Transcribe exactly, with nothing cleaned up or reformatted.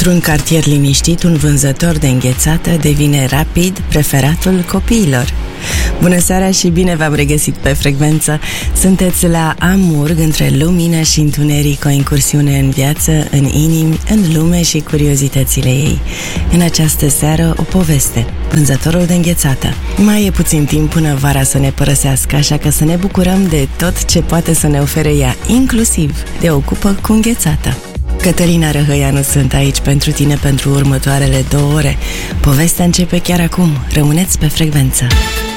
Într-un cartier liniștit, un vânzător de înghețată devine rapid preferatul copiilor. Bună seara și bine v-am regăsit pe frecvență. Sunteți la Amurg, între lumină și întuneric, o incursiune în viață, în inimi, în lume și curiozitățile ei. În această seară, o poveste, Vânzătorul de înghețată. Mai e puțin timp până vara să ne părăsească, așa că să ne bucurăm de tot ce poate să ne ofere ea, inclusiv de o cupă cu înghețată. Cătălina Răhăianu sunt aici pentru tine pentru următoarele două ore. Povestea începe chiar acum. Rămâneți pe frecvență.